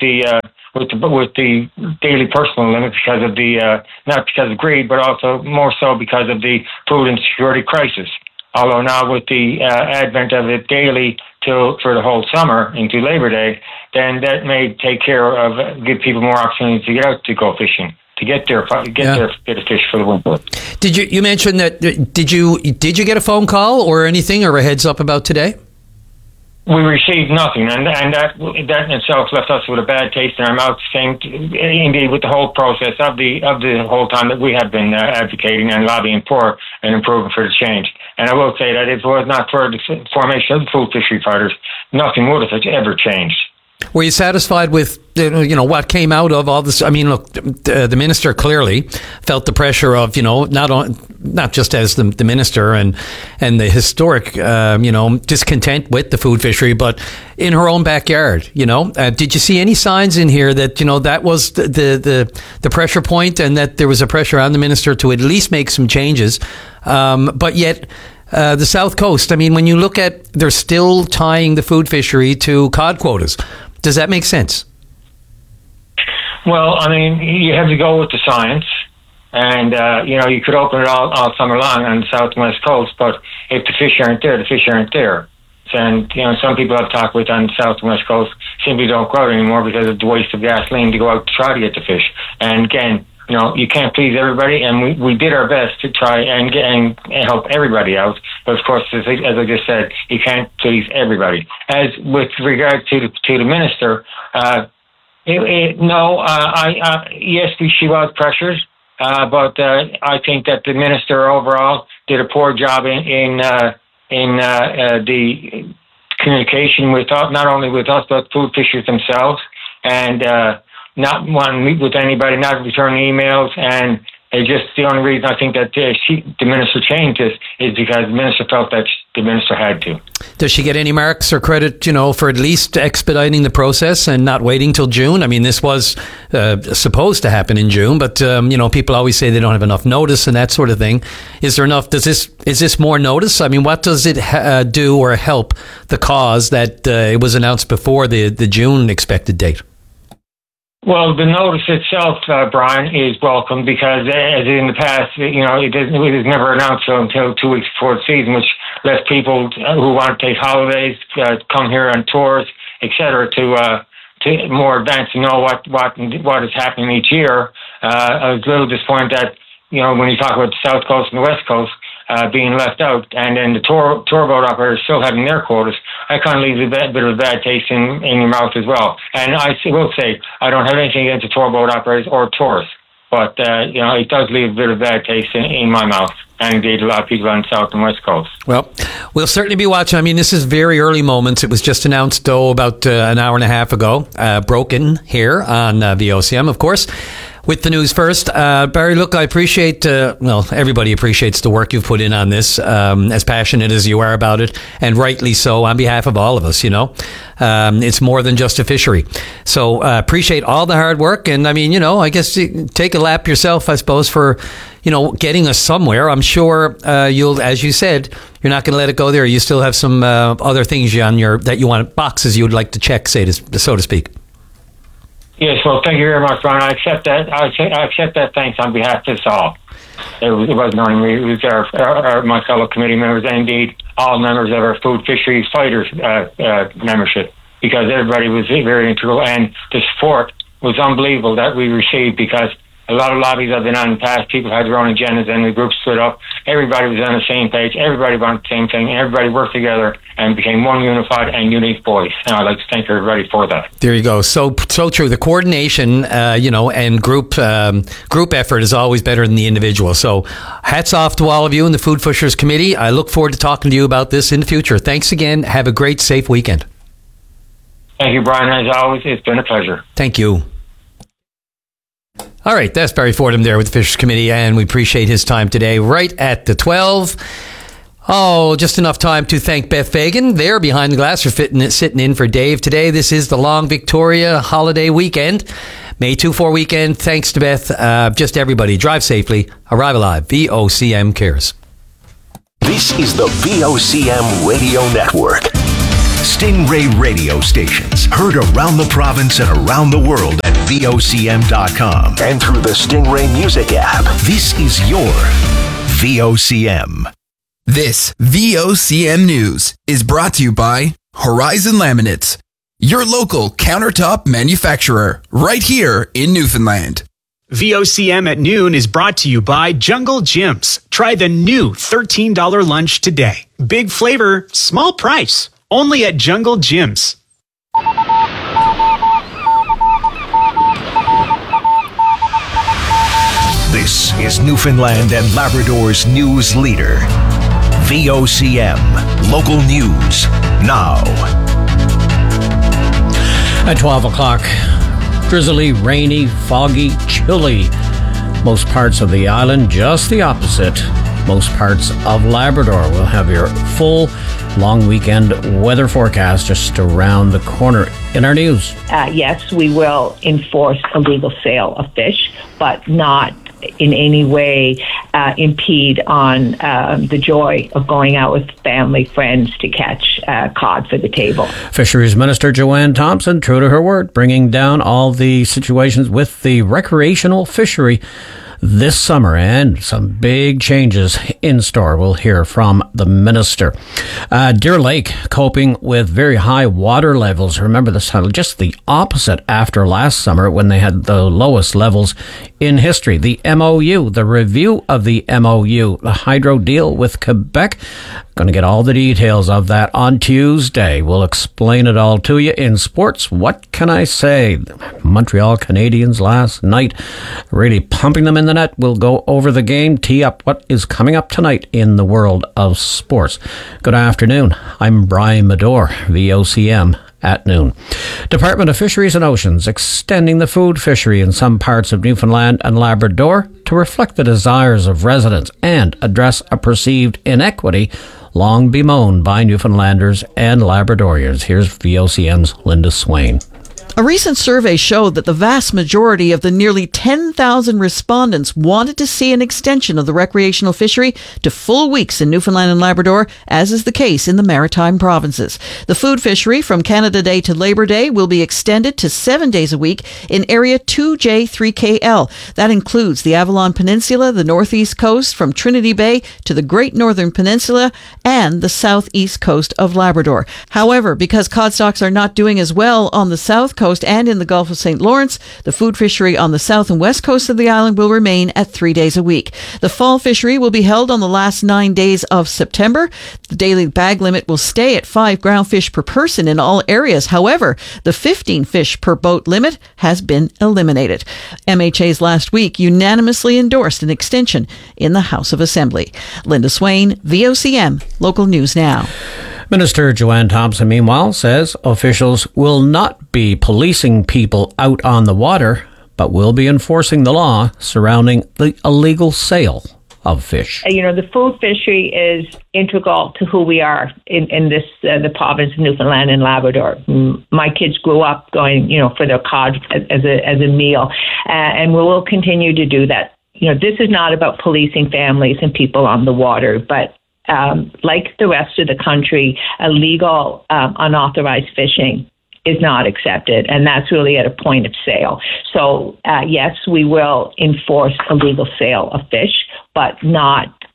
the daily personal limit because of not because of greed, but also more so because of the food insecurity crisis. Although now with the advent of it daily for the whole summer into Labor Day, then that may take care of give people more opportunities to get out to go fishing, to get a fish for the winter. Did you mention that? Did you get a phone call or anything or a heads up about today? We received nothing, and that in itself left us with a bad taste in our mouth. Indeed, with the whole process of the whole time that we have been advocating and lobbying for an improvement for the change. And I will say that if it was not for the formation of the food fishery fighters, nothing would have ever changed. Were you satisfied with what came out of all this? I mean, look, the minister clearly felt the pressure of not just as the minister and the historic discontent with the food fishery, but in her own backyard. Did you see any signs in here that that was the pressure point and that there was a pressure on the minister to at least make some changes, but yet. The South Coast, I mean, when you look at, they're still tying the food fishery to cod quotas. Does that make sense? Well, I mean, you have to go with the science. And, you could open it all summer long on the South and West Coast, but if the fish aren't there, the fish aren't there. And, some people I've talked with on the South and West Coast simply don't go out anymore because of the waste of gasoline to go out to try to get the fish. And again, you can't please everybody, and we did our best to try and help everybody out. But of course, as I just said, you can't please everybody. As with regard to the minister, yes, she was pressured, but I think that the minister overall did a poor job in the communication with us, not only with us but food fishers themselves, and. Not want to meet with anybody, not return emails, and it's just the only reason I think that the minister changed this is because the minister felt that the minister had to. Does she get any marks or credit, for at least expediting the process and not waiting till June? I mean, this was supposed to happen in June, but people always say they don't have enough notice and that sort of thing. Is there enough? Is this more notice? I mean, what does it do or help the cause that it was announced before the June expected date? Well, the notice itself, Brian, is welcome because, as in the past, it was never announced until 2 weeks before the season, which left people who want to take holidays, come here on tours, etc., to more advance to know what is happening each year. I was a little disappointed that when you talk about the South Coast and the West Coast being left out, and then the tour boat operators still having their quotas, that kind of leaves a bit of a bad taste in your mouth as well. And I will say, I don't have anything against the tour boat operators or tourists, but it does leave a bit of a bad taste in my mouth, and indeed a lot of people on the South and West Coast. Well, we'll certainly be watching. I mean, this is very early moments. It was just announced, about an hour and a half ago, broken here on VOCM, of course. With the news first, Barry, look, I appreciate, everybody appreciates the work you've put in on this, as passionate as you are about it, and rightly so, on behalf of all of us, It's more than just a fishery. So appreciate all the hard work, and I mean, I guess take a lap yourself, I suppose, for, getting us somewhere. I'm sure you'll, as you said, you're not going to let it go there. You still have some other things that you want, boxes you would like to check, so to speak. Yes, well, thank you very much, Brian. I accept that. I accept that thanks on behalf of us all. It wasn't only me; it was my fellow committee members, and indeed all members of our food fisheries fighters membership, because everybody was very integral, and the support was unbelievable that we received. Because a lot of lobbies I've been on in the past, people had their own agendas, and the group stood up. Everybody was on the same page. Everybody wanted the same thing. Everybody worked together and became one unified and unique voice. And I'd like to thank everybody for that. There you go. So true. The coordination, and group effort is always better than the individual. So hats off to all of you in the Food Pushers Committee. I look forward to talking to you about this in the future. Thanks again. Have a great, safe weekend. Thank you, Brian. As always, it's been a pleasure. Thank you. All right, that's Barry Fordham there with the Fishers Committee, and we appreciate his time today right at the 12. Oh, just enough time to thank Beth Fagan there behind the glass for sitting in for Dave today. This is the long Victoria holiday weekend, May 2-4 weekend. Thanks to Beth. Just everybody, drive safely, arrive alive. VOCM cares. This is the VOCM Radio Network. Stingray radio stations heard around the province and around the world at VOCM.com and through the Stingray Music app. This is your VOCM. This VOCM News is brought to you by Horizon Laminates, your local countertop manufacturer, right here in Newfoundland. VOCM at noon is brought to you by Jungle Gyms. Try the new $13 lunch today. Big flavor, small price. Only at Jungle Gyms. This is Newfoundland and Labrador's news leader. VOCM. Local news now. At 12 o'clock, drizzly, rainy, foggy, chilly. Most parts of the island, just the opposite. Most parts of Labrador will have your full long weekend weather forecast just around the corner. In our news, yes, we will enforce illegal sale of fish, but not in any way impede on the joy of going out with family, friends to catch cod for the table. Fisheries Minister Joanne Thompson, true to her word, bringing down all the situations with the recreational fishery this summer, and some big changes in store. We'll hear from the minister. Deer Lake coping with very high water levels. Remember this, just the opposite after last summer when they had the lowest levels in history. The MOU, the review of the MOU, the hydro deal with Quebec. Going to get all the details of that on Tuesday. We'll explain it all to you. In sports, what can I say? Montreal Canadiens last night, really pumping them in the net. We'll go over the game, tee up what is coming up tonight in the world of sports. Good afternoon. I'm Brian Medore, VOCM at noon. Department of Fisheries and Oceans extending the food fishery in some parts of Newfoundland and Labrador to reflect the desires of residents and address a perceived inequity long bemoaned by Newfoundlanders and Labradorians. Here's VOCM's Linda Swain. A recent survey showed that the vast majority of the nearly 10,000 respondents wanted to see an extension of the recreational fishery to full weeks in Newfoundland and Labrador, as is the case in the Maritime provinces. The food fishery from Canada Day to Labor Day will be extended to 7 days a week in Area 2J3KL. That includes the Avalon Peninsula, the northeast coast from Trinity Bay to the Great Northern Peninsula, and the southeast coast of Labrador. However, because cod stocks are not doing as well on the south coast and in the Gulf of St. Lawrence, the food fishery on the south and west coast of the island will remain at 3 days a week. The fall fishery will be held on the last 9 days of September. The daily bag limit will stay at 5 ground fish per person in all areas. However, the 15 fish per boat limit has been eliminated. MHAs last week unanimously endorsed an extension in the House of Assembly. Linda Swain, VOCM, Local News Now. Minister Joanne Thompson, meanwhile, says officials will not be policing people out on the water, but will be enforcing the law surrounding the illegal sale of fish. The food fishery is integral to who we are in this the province of Newfoundland and Labrador. My kids grew up going, for their cod as a meal, and we will continue to do that. This is not about policing families and people on the water, but like the rest of the country, illegal, unauthorized fishing is not accepted, and that's really at a point of sale. So, yes, we will enforce illegal sale of fish, but not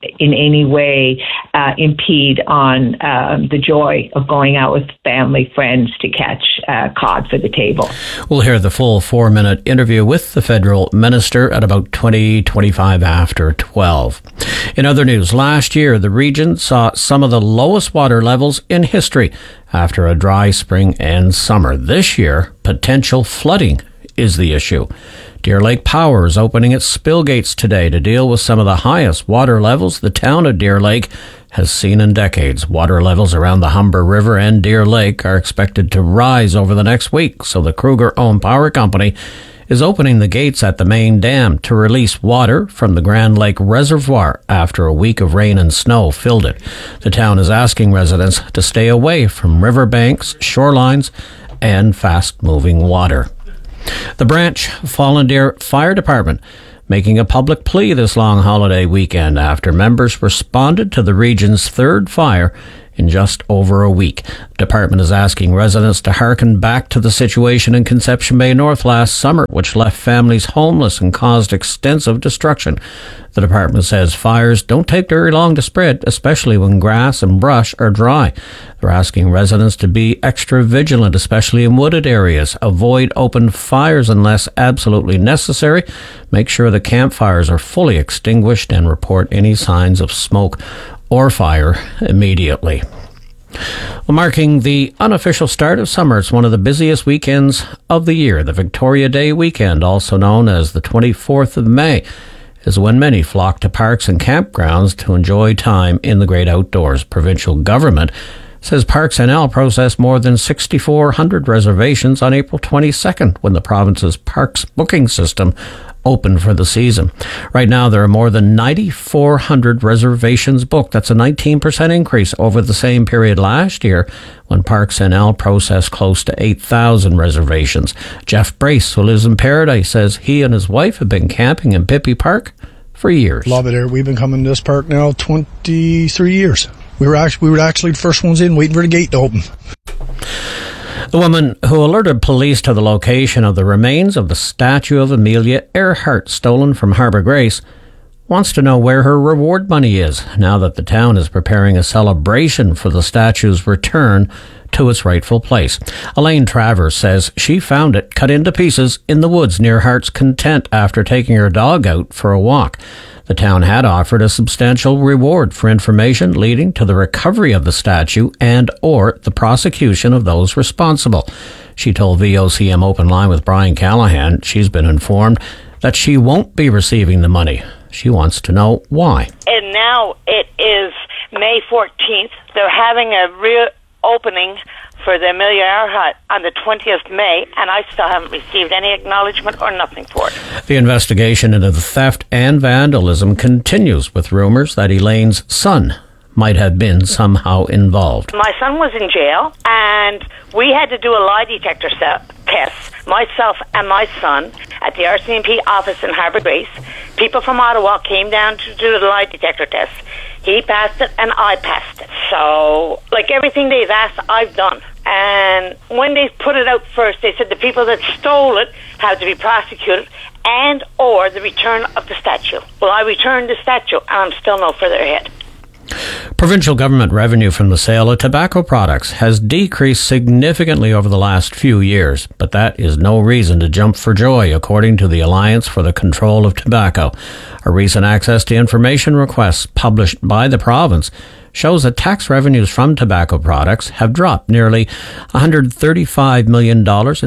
in any way impede on the joy of going out with family, friends to catch cod for the table. We'll hear the full 4-minute interview with the federal minister at about 25 after 12. In other news, last year the region saw some of the lowest water levels in history after a dry spring and summer. This year, potential flooding is the issue. Deer Lake Power is opening its spill gates today to deal with some of the highest water levels the town of Deer Lake has seen in decades. Water levels around the Humber River and Deer Lake are expected to rise over the next week, so the Kruger-owned power company is opening the gates at the main dam to release water from the Grand Lake Reservoir after a week of rain and snow filled it. The town is asking residents to stay away from riverbanks, shorelines, and fast-moving water. The Branch Fallen Deer Fire Department making a public plea this long holiday weekend after members responded to the region's third fire in just over a week. The department is asking residents to hearken back to the situation in Conception Bay North last summer, which left families homeless and caused extensive destruction. The department says fires don't take very long to spread, especially when grass and brush are dry. They're asking residents to be extra vigilant, especially in wooded areas. Avoid open fires unless absolutely necessary. Make sure the campfires are fully extinguished and report any signs of smoke or fire immediately. Well, marking the unofficial start of summer, it's one of the busiest weekends of the year. The Victoria Day weekend, also known as the 24th of May, is when many flock to parks and campgrounds to enjoy time in the great outdoors. Provincial government says Parks NL processed more than 6,400 reservations on April 22nd when the province's parks booking system open for the season. Right now, there are more than 9,400 reservations booked. That's a 19% increase over the same period last year when Parks NL processed close to 8,000 reservations. Jeff Brace, who lives in Paradise, says he and his wife have been camping in Pippi Park for years. Love it here. We've been coming to this park now 23 years. We were actually the first ones in, waiting for the gate to open. The woman who alerted police to the location of the remains of the statue of Amelia Earhart stolen from Harbour Grace wants to know where her reward money is now that the town is preparing a celebration for the statue's return to its rightful place. Elaine Travers says she found it cut into pieces in the woods near Heart's Content after taking her dog out for a walk. The town had offered a substantial reward for information leading to the recovery of the statue and or the prosecution of those responsible. She told VOCM Open Line with Brian Callahan she's been informed that she won't be receiving the money. She wants to know why. And now it is May 14th. They're having a reopening for the Amelia Earhart on the 20th of May, and I still haven't received any acknowledgement or nothing for it. The investigation into the theft and vandalism continues with rumors that Elaine's son might have been somehow involved. My son was in jail, and we had to do a lie detector test, myself and my son, at the RCMP office in Harbour Grace. People from Ottawa came down to do the lie detector test. He passed it, and I passed it. So, like everything they've asked, I've done. And when they put it out first, they said the people that stole it had to be prosecuted and or the return of the statue. Well, I returned the statue, and I'm still no further ahead. Provincial government revenue from the sale of tobacco products has decreased significantly over the last few years, but that is no reason to jump for joy, according to the Alliance for the Control of Tobacco. A recent access to information request published by the province shows that tax revenues from tobacco products have dropped nearly $135 million in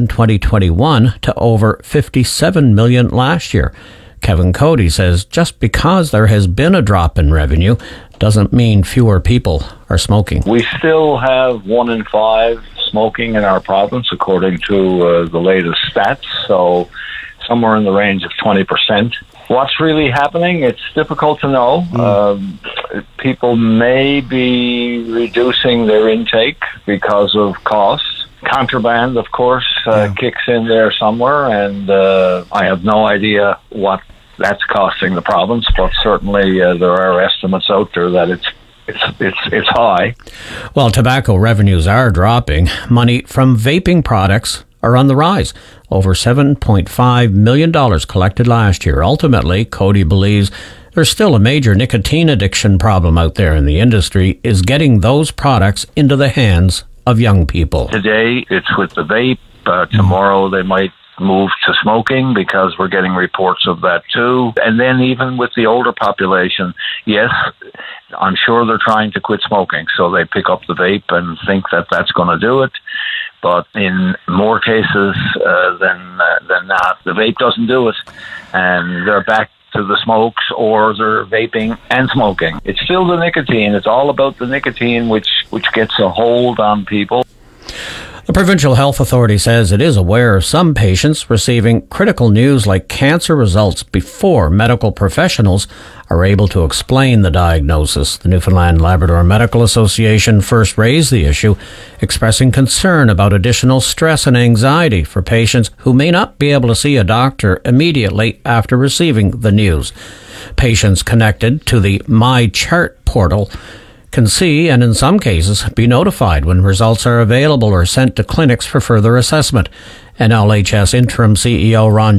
2021 to over $57 million last year. Kevin Cody says just because there has been a drop in revenue doesn't mean fewer people are smoking. We still have 1 in 5 smoking in our province, according to the latest stats, so somewhere in the range of 20%. What's really happening? It's difficult to know. People may be reducing their intake because of costs. Contraband, of course, kicks in there somewhere, and I have no idea what that's costing the province, but certainly there are estimates out there that it's high. While tobacco revenues are dropping, money from vaping products are on the rise. Over $7.5 million collected last year. Ultimately, Cody believes there's still a major nicotine addiction problem out there in the industry, is getting those products into the hands of young people. Today, it's with the vape. Tomorrow, they might move to smoking because we're getting reports of that too. And then even with the older population, yes, I'm sure they're trying to quit smoking. So they pick up the vape and think that that's going to do it. But in more cases than not, the vape doesn't do it. And they're back to the smokes, or they're vaping and smoking. It's still the nicotine. It's all about the nicotine, which gets a hold on people. The Provincial Health Authority says it is aware of some patients receiving critical news like cancer results before medical professionals are able to explain the diagnosis. The Newfoundland Labrador Medical Association first raised the issue, expressing concern about additional stress and anxiety for patients who may not be able to see a doctor immediately after receiving the news. Patients connected to the MyChart portal can see, and in some cases be notified when results are available or sent to clinics for further assessment. NLHS Interim CEO Ron